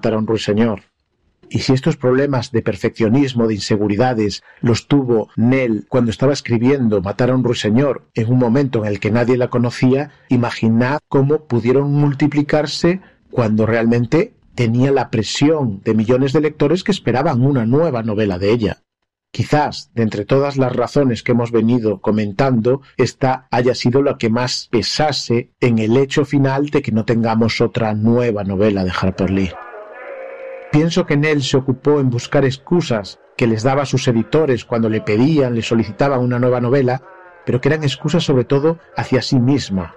matar a un ruiseñor. Y si estos problemas de perfeccionismo, de inseguridades, los tuvo Nell cuando estaba escribiendo Matar a un ruiseñor en un momento en el que nadie la conocía, imaginad cómo pudieron multiplicarse cuando realmente tenía la presión de millones de lectores que esperaban una nueva novela de ella. Quizás, de entre todas las razones que hemos venido comentando, esta haya sido la que más pesase en el hecho final de que no tengamos otra nueva novela de Harper Lee. Pienso que Nell se ocupó en buscar excusas que les daba a sus editores cuando le pedían, le solicitaban una nueva novela, pero que eran excusas sobre todo hacia sí misma.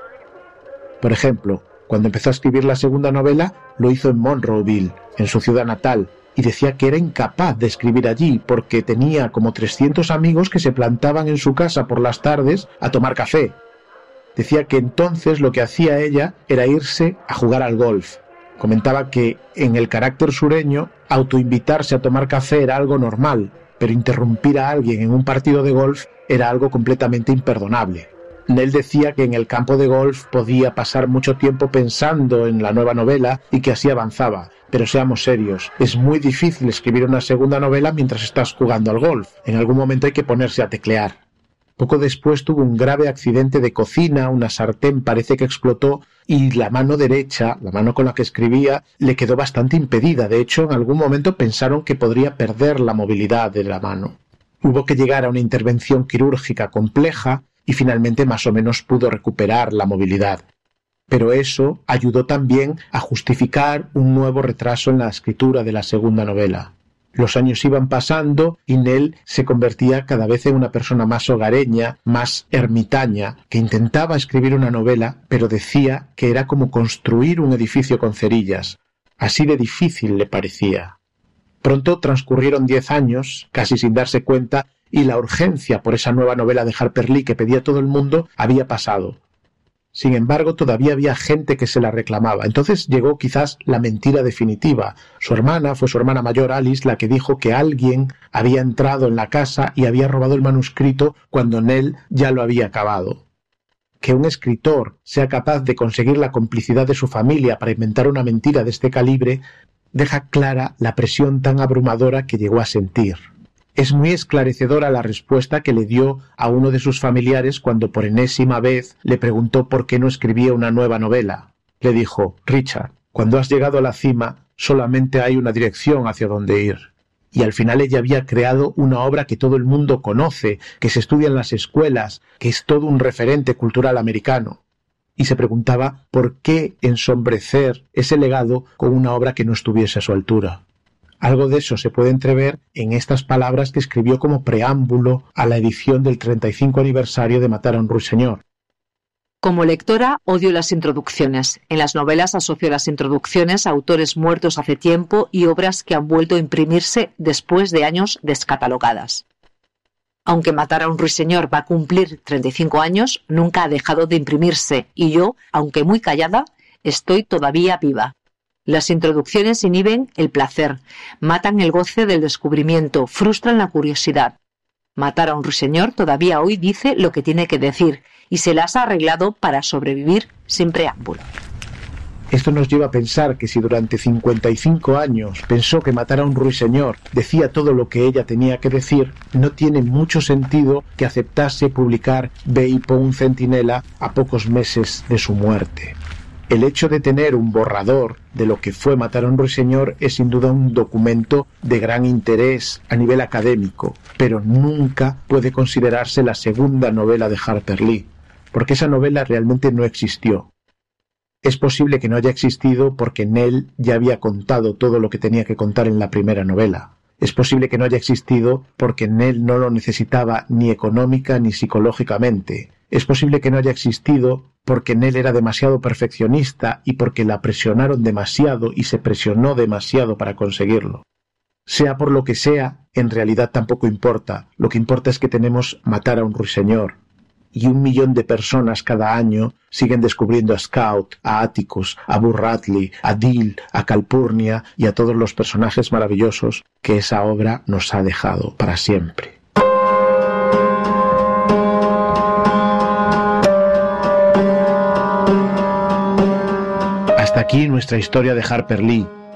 Por ejemplo, cuando empezó a escribir la segunda novela, lo hizo en Monroeville, en su ciudad natal, y decía que era incapaz de escribir allí porque tenía como 300 amigos que se plantaban en su casa por las tardes a tomar café. Decía que entonces lo que hacía ella era irse a jugar al golf. Comentaba que en el carácter sureño autoinvitarse a tomar café era algo normal, pero interrumpir a alguien en un partido de golf era algo completamente imperdonable. Nell decía que en el campo de golf podía pasar mucho tiempo pensando en la nueva novela y que así avanzaba. Pero seamos serios, es muy difícil escribir una segunda novela mientras estás jugando al golf. En algún momento hay que ponerse a teclear. Poco después tuvo un grave accidente de cocina, una sartén parece que explotó y la mano derecha, la mano con la que escribía, le quedó bastante impedida. De hecho, en algún momento pensaron que podría perder la movilidad de la mano. Hubo que llegar a una intervención quirúrgica compleja y finalmente más o menos pudo recuperar la movilidad. Pero eso ayudó también a justificar un nuevo retraso en la escritura de la segunda novela. Los años iban pasando y Nell se convertía cada vez en una persona más hogareña, más ermitaña, que intentaba escribir una novela, pero decía que era como construir un edificio con cerillas. Así de difícil le parecía. Pronto transcurrieron 10 años, casi sin darse cuenta, y la urgencia por esa nueva novela de Harper Lee que pedía todo el mundo había pasado. Sin embargo, todavía había gente que se la reclamaba. Entonces llegó quizás la mentira definitiva. Fue su hermana mayor, Alice, la que dijo que alguien había entrado en la casa y había robado el manuscrito cuando Nell ya lo había acabado. Que un escritor sea capaz de conseguir la complicidad de su familia para inventar una mentira de este calibre deja clara la presión tan abrumadora que llegó a sentir. Es muy esclarecedora la respuesta que le dio a uno de sus familiares cuando por enésima vez le preguntó por qué no escribía una nueva novela. Le dijo: Richard, cuando has llegado a la cima, solamente hay una dirección hacia donde ir. Y al final ella había creado una obra que todo el mundo conoce, que se estudia en las escuelas, que es todo un referente cultural americano. Y se preguntaba por qué ensombrecer ese legado con una obra que no estuviese a su altura. Algo de eso se puede entrever en estas palabras que escribió como preámbulo a la edición del 35 aniversario de Matar a un ruiseñor. Como lectora, odio las introducciones. En las novelas asocio las introducciones a autores muertos hace tiempo y obras que han vuelto a imprimirse después de años descatalogadas. Aunque Matar a un ruiseñor va a cumplir 35 años, nunca ha dejado de imprimirse y yo, aunque muy callada, estoy todavía viva. Las introducciones inhiben el placer, matan el goce del descubrimiento, frustran la curiosidad. Matar a un ruiseñor todavía hoy dice lo que tiene que decir y se las ha arreglado para sobrevivir sin preámbulo. Esto nos lleva a pensar que si durante 55 años pensó que Matar a un ruiseñor decía todo lo que ella tenía que decir, no tiene mucho sentido que aceptase publicar Beipo un centinela a pocos meses de su muerte. El hecho de tener un borrador de lo que fue Matar a un ruiseñor es sin duda un documento de gran interés a nivel académico, pero nunca puede considerarse la segunda novela de Harper Lee, porque esa novela realmente no existió. Es posible que no haya existido porque Nell ya había contado todo lo que tenía que contar en la primera novela. Es posible que no haya existido porque Nell no lo necesitaba ni económica ni psicológicamente. Es posible que no haya existido porque Nell era demasiado perfeccionista y porque la presionaron demasiado y se presionó demasiado para conseguirlo. Sea por lo que sea, en realidad tampoco importa. Lo que importa es que tenemos Matar a un ruiseñor. Y 1 millón de personas cada año siguen descubriendo a Scout, a Atticus, a Boo Radley, a Dill, a Calpurnia y a todos los personajes maravillosos que esa obra nos ha dejado para siempre. Hasta aquí nuestra historia de Harper Lee.